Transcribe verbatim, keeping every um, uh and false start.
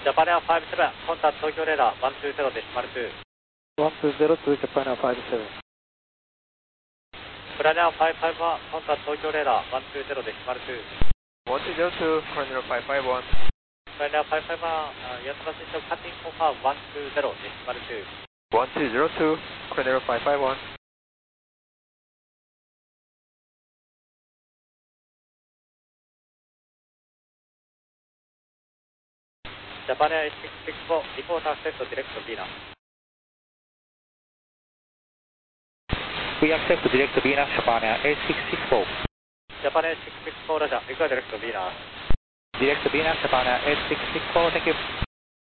ジャパネアファイブセブン、コンタクト東京レーダーワンツーゼロデシマルツー。 ワンツーゼロ to Japan five seven。 プラネアファイブファイブワン、コンタクト東京レーダーワンツーゼロデシマルツー。 ワンツーゼロツー、コロネルファイブファイブワン。 プラネアファイブファイブワン、ヤトラシストカッティングコンファーワンツーゼロデシマルツー。 ワンツーゼロツー、コロネルファイブファイブワン。 ジャパネアエイトシックスシックスフォー、リポーターセットディレクトビーナス。 We accept direct Venus, Japan eight six six four. ジャパネアエイトシックスシックスフォーラジャー、リクアディレクトビーナス。 Direct Venus, Japan eight six six four, thank you.